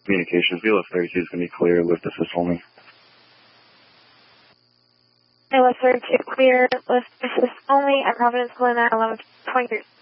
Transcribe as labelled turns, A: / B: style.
A: communications. VLS 32 is going to be clear, lift assist only.
B: VLS 32 clear, lift assist only at Providence Glen at 11:23.